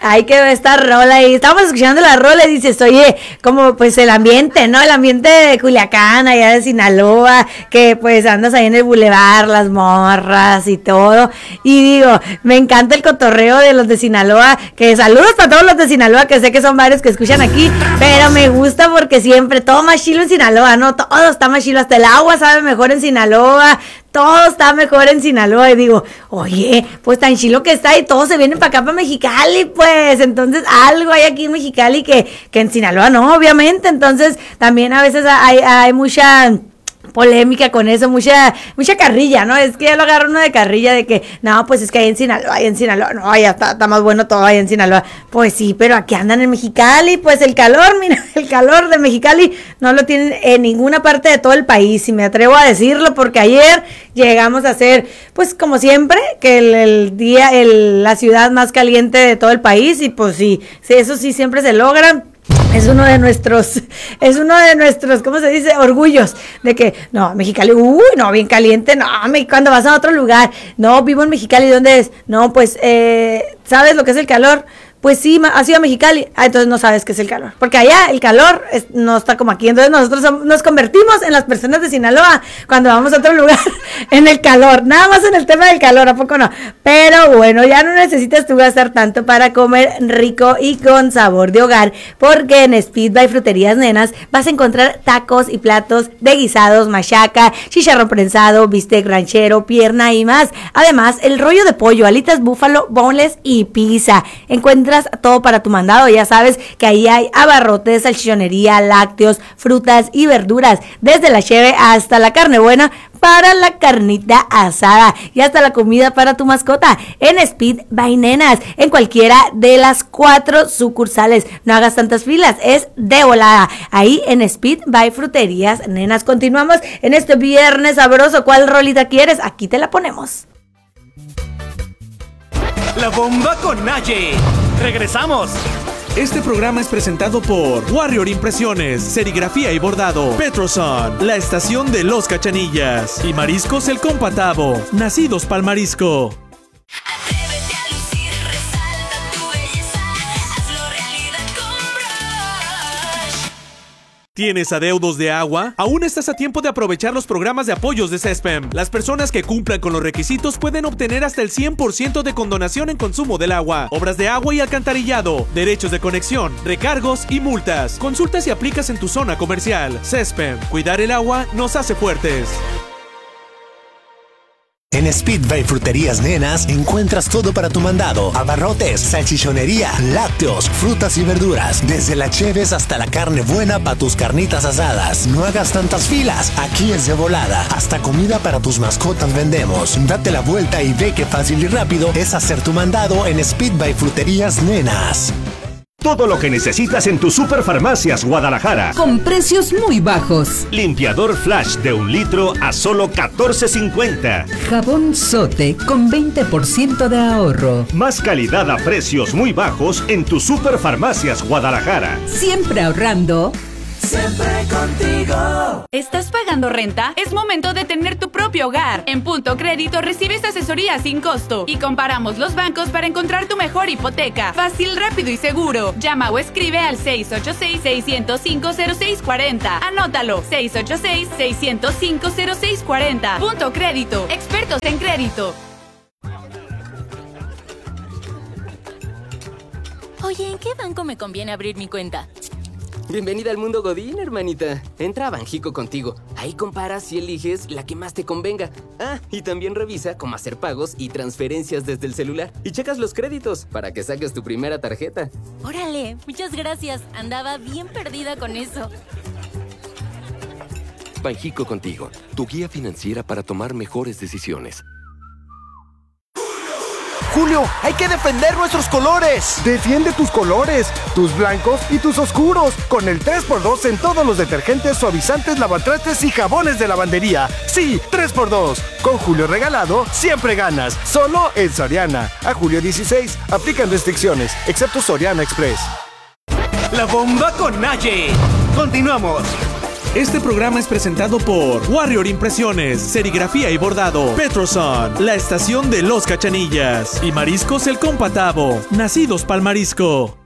Ahí quedó esta rola y estábamos escuchando la rola y dices, oye, como pues el ambiente, ¿no? El ambiente de Culiacán, allá de Sinaloa, que pues andas ahí en el bulevar, las morras y todo. Y digo, me encanta el cotorreo de los de Sinaloa, que saludos para todos los de Sinaloa, que sé que son varios que escuchan aquí, pero me gusta porque siempre todo más chilo en Sinaloa, ¿no? Todo está más chilo, hasta el agua sabe mejor en Sinaloa, todo está mejor en Sinaloa. Y digo, oye, pues tan chilo que está y todos se vienen para acá, para Mexicali, pues. Entonces, algo hay aquí en Mexicali que en Sinaloa no, obviamente. Entonces, también a veces hay mucha polémica con eso, mucha carrilla, ¿no? Es que ya lo agarra uno de carrilla de que, no, pues es que ahí en Sinaloa, no, ya está más bueno todo ahí en Sinaloa. Pues sí, pero aquí andan en Mexicali, pues el calor, mira, el calor de Mexicali no lo tienen en ninguna parte de todo el país, si me atrevo a decirlo, porque ayer llegamos a ser, pues como siempre, que la ciudad más caliente de todo el país, y pues sí, eso sí siempre se logra. Es uno de nuestros, ¿cómo se dice? Orgullos, de que, no, Mexicali, no, bien caliente, no, cuando vas a otro lugar, no, vivo en Mexicali, ¿dónde es? No, pues, ¿sabes lo que es el calor? Pues sí, has ido a Mexicali, entonces no sabes qué es el calor, porque allá el calor no está como aquí, entonces nosotros nos convertimos en las personas de Sinaloa cuando vamos a otro lugar en el calor, nada más en el tema del calor, ¿a poco no? Pero bueno, ya no necesitas tú gastar tanto para comer rico y con sabor de hogar, porque en Speed by Fruterías Nenas vas a encontrar tacos y platos de guisados, machaca, chicharrón prensado, bistec ranchero, pierna y más. Además, el rollo de pollo, alitas búfalo, boneless y pizza. Encuentras todo para tu mandado, ya sabes que ahí hay abarrotes, salchichonería, lácteos, frutas y verduras, desde la cheve hasta la carne buena para la carnita asada y hasta la comida para tu mascota en Speed by Nenas, en cualquiera de las 4 sucursales. No hagas tantas filas, es de volada, ahí en Speed by Fruterías Nenas. Continuamos en este viernes sabroso. ¿Cuál rolita quieres? Aquí te la ponemos. La bomba con Naye. ¡Regresamos! Este programa es presentado por Warrior Impresiones, Serigrafía y Bordado, Petroson, la estación de los Cachanillas y Mariscos El Compatavo, nacidos pa'l marisco. Atrévete a lucir, resalta tu belleza, hazlo realidad con Brush. ¿Tienes adeudos de agua? Aún estás a tiempo de aprovechar los programas de apoyos de CESPEM. Las personas que cumplan con los requisitos pueden obtener hasta el 100% de condonación en consumo del agua, obras de agua y alcantarillado, derechos de conexión, recargos y multas. Consulta si aplicas en tu zona comercial. CESPEM, cuidar el agua nos hace fuertes. En Speed by Fruterías Nenas encuentras todo para tu mandado: abarrotes, salchichonería, lácteos, frutas y verduras, desde la cheves hasta la carne buena para tus carnitas asadas. No hagas tantas filas, aquí es de volada. Hasta comida para tus mascotas vendemos. Date la vuelta y ve qué fácil y rápido es hacer tu mandado en Speed by Fruterías Nenas. Todo lo que necesitas en tu Superfarmacias Guadalajara. Con precios muy bajos. Limpiador Flash de 1 litro a solo $14.50. Jabón Sote con 20% de ahorro. Más calidad a precios muy bajos en tu Superfarmacias Guadalajara. Siempre ahorrando. Siempre contigo. ¿Estás pagando renta? Es momento de tener tu propio hogar. En Punto Crédito recibes asesoría sin costo y comparamos los bancos para encontrar tu mejor hipoteca. Fácil, rápido y seguro. Llama o escribe al 686-605-0640. Anótalo, 686-605-0640. Punto Crédito. Expertos en crédito. Oye, ¿en qué banco me conviene abrir mi cuenta? Bienvenida al mundo Godín, hermanita. Entra a Banjico Contigo. Ahí comparas y eliges la que más te convenga. Ah, y también revisa cómo hacer pagos y transferencias desde el celular. Y checas los créditos para que saques tu primera tarjeta. Órale, muchas gracias. Andaba bien perdida con eso. Banjico Contigo, tu guía financiera para tomar mejores decisiones. Julio, hay que defender nuestros colores. Defiende tus colores, tus blancos y tus oscuros, con el 3x2 en todos los detergentes, suavizantes, lavatrastes y jabones de lavandería. Sí, 3x2. Con Julio regalado, siempre ganas. Solo en Soriana. A julio 16, aplican restricciones, excepto Soriana Express. La bomba con Naye. Continuamos. Este programa es presentado por Warrior Impresiones, Serigrafía y Bordado, Petroson, la estación de Los Cachanillas y Mariscos El Compatavo, nacidos pa'l marisco.